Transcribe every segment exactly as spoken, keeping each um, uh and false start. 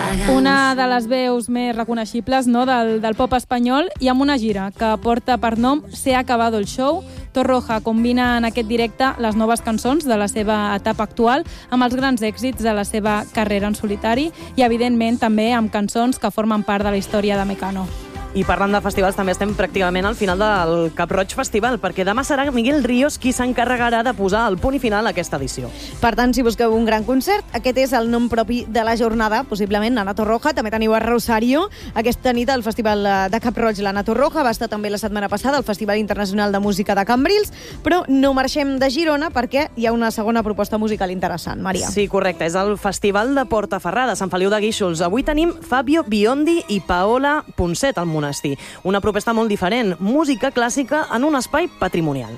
Una de les veus més reconeixibles, no, del, del pop espanyol, i amb una gira que porta per nom Se ha acabado el show. Torroja combina en aquest directe les noves cançons de la seva etapa actual amb els grans èxits de la seva carrera en solitari i, evidentment, també amb cançons que formen part de la història de Mecano. I parlant de festivals, també estem pràcticament al final del Cap Roig Festival, perquè demà serà Miguel Ríos qui s'encarregarà de posar el punt i final a aquesta edició. Per tant, si busqueu un gran concert, aquest és el nom propi de la jornada, possiblement Ana Torroja. També teniu a Rosario aquesta nit al Festival de Cap Roig. L'Ana Torroja va estar també la setmana passada al Festival Internacional de Música de Cambrils, però no marxem de Girona perquè hi ha una segona proposta musical interessant. Maria. Sí, correcte. És el Festival de Portaferrada, Sant Feliu de Guíxols. Avui tenim Fabio Biondi i Paola Ponset al Monestir. Una proposta molt diferent, música clàssica en un espai patrimonial.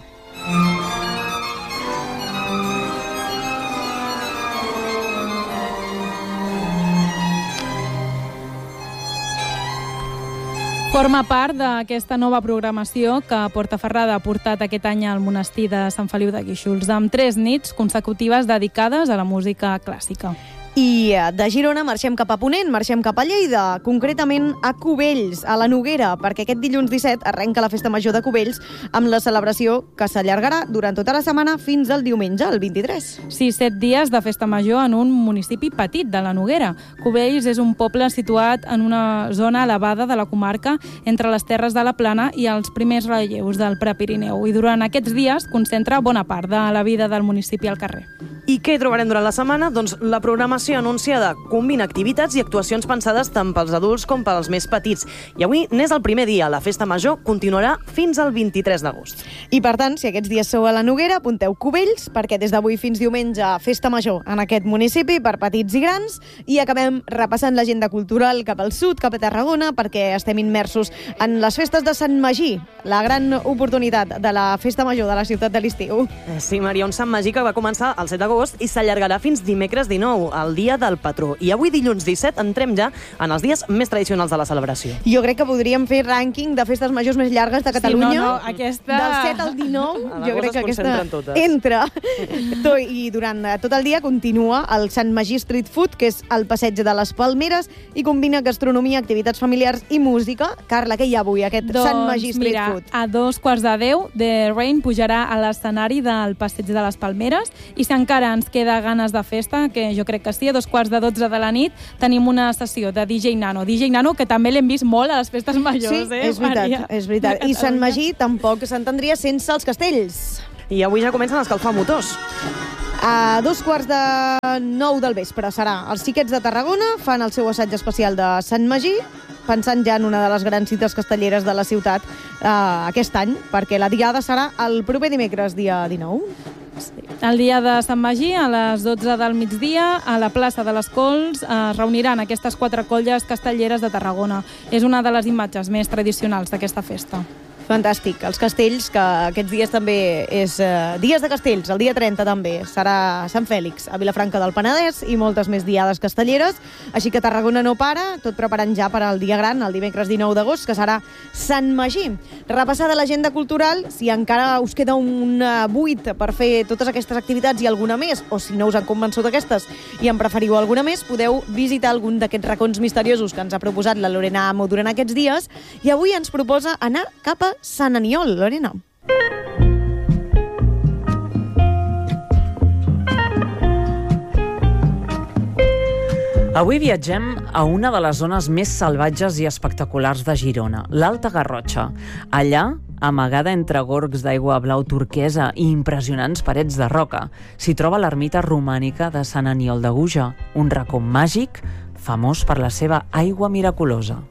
Forma part d'aquesta nova programació que Portaferrada ha portat aquest any al monestir de Sant Feliu de Guíxols, amb tres nits consecutives dedicades a la música clàssica. I de Girona marxem cap a Ponent, marxem cap a Lleida, concretament a Cubells, a la Noguera, perquè aquest dilluns disset arrenca la Festa Major de Cubells amb la celebració que s'allargarà durant tota la setmana fins al diumenge, el vint-i-tres. Sí, set dies de Festa Major en un municipi petit de la Noguera. Cubells és un poble situat en una zona elevada de la comarca entre les terres de la Plana i els primers relleus del Prepirineu, i durant aquests dies concentra bona part de la vida del municipi al carrer. I què hi trobarem durant la setmana? Doncs la programació anunciada combina activitats i actuacions pensades tant pels adults com pels més petits. I avui n'és el primer dia. La Festa Major continuarà fins al vint-i-tres d'agost. I per tant, si aquests dies sou a la Noguera, apunteu Cubells, perquè des d'avui fins diumenge Festa Major en aquest municipi per petits i grans, i acabem repassant l'agenda cultural cap al sud, cap a Tarragona, perquè estem immersos en les festes de Sant Magí, la gran oportunitat de la Festa Major de la ciutat de l'estiu. Sí, Maria, un Sant Magí que va començar el set d'agost i s'allargarà fins dimecres dinou, el dia del patró. I avui, dilluns disset, entrem ja en els dies més tradicionals de la celebració. Jo crec que podríem fer rànquing de festes majors més llargues de Catalunya. Sí, no, no, aquesta... Del set al dinou, jo crec que aquesta totes. entra. I durant tot el dia continua el Sant Magí Street Food, que és el passeig de les Palmeres, i combina gastronomia, activitats familiars i música. Carla, què hi ha avui, aquest doncs, Sant Magí Street mira, Food? A dos quarts de deu, The Rain pujarà a l'escenari del passeig de les Palmeres, i si encara ens queda ganes de festa, que jo crec que sí, a dos quarts de dotze de la nit tenim una sessió de D J Nano. D J Nano, que també l'hem vist molt a les festes majors, sí, eh, és veritat, Maria? és veritat. I Sant Magí tampoc s'entendria sense els castells. I avui ja comencen a escalfar motors. A dos quarts de nou del vespre serà. Els Xiquets de Tarragona fan el seu assaig especial de Sant Magí, pensant ja en una de les grans cites castelleres de la ciutat eh, aquest any, perquè la diada serà el proper dimecres, dia dinou. El dia de Sant Magí, a les dotze del migdia, a la plaça de les Cols, es reuniran aquestes quatre colles castelleres de Tarragona. És una de les imatges més tradicionals d'aquesta festa. Fantàstic. Els castells, que aquests dies també és eh, dies de castells, el dia trenta també serà Sant Fèlix, a Vilafranca del Penedès, i moltes més diades castelleres, així que Tarragona no para, tot preparant ja per al dia gran, el dimecres dinou d'agost, que serà Sant Magí. Repassada l'agenda cultural, si encara us queda un buit per fer totes aquestes activitats i alguna més, o si no us han convençut aquestes i en preferiu alguna més, podeu visitar algun d'aquests racons misteriosos que ens ha proposat la Lorena Amo durant aquests dies, i avui ens proposa anar cap a Sant Aniol, Lorena. Avui viatgem a una de les zones més salvatges i espectaculars de Girona, l'Alta Garrotxa. Allà, amagada entre gorgs d'aigua blau turquesa i impressionants parets de roca, s'hi troba l'ermita romànica de Sant Aniol de Gúger, un racó màgic famós per la seva aigua miraculosa.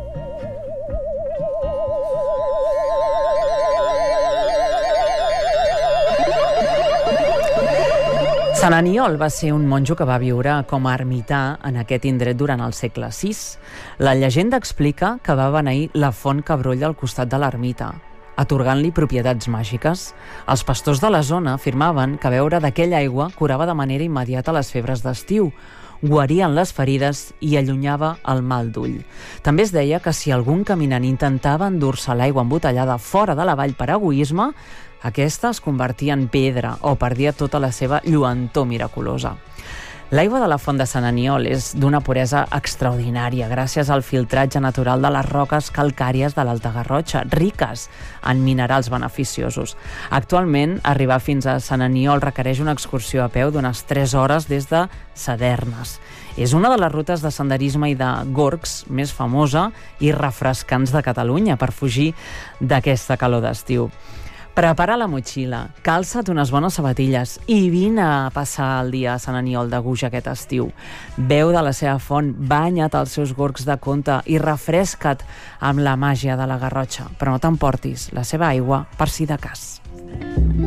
Sant Aniol va ser un monjo que va viure com a ermità en aquest indret durant el segle sis. La llegenda explica que va beneir la font que brolla al costat de l'ermita, atorgant-li propietats màgiques. Els pastors de la zona afirmaven que beure d'aquella aigua curava de manera immediata les febres d'estiu, guarien les ferides i allunyava el mal d'ull. També es deia que si algun caminant intentava endur-se l'aigua embotellada fora de la vall per egoisme, aquesta es convertia en pedra o perdia tota la seva lluentor miraculosa. L'aigua de la font de Sant Aniol és d'una puresa extraordinària gràcies al filtratge natural de les roques calcàries de l'Alta Garrotxa, riques en minerals beneficiosos. Actualment, arribar fins a Sant Aniol requereix una excursió a peu d'unes tres hores des de Sadernes. És una de les rutes de senderisme i de gorgs més famosa i refrescants de Catalunya per fugir d'aquesta calor d'estiu. Prepara la motxilla, calça't unes bones sabatilles i vine a passar el dia a Sant Aniol de Guix aquest estiu. Beu de la seva font, banya't als seus gorgs de conte i refresca't amb la màgia de la Garrotxa, però no t'emportis la seva aigua per si de cas.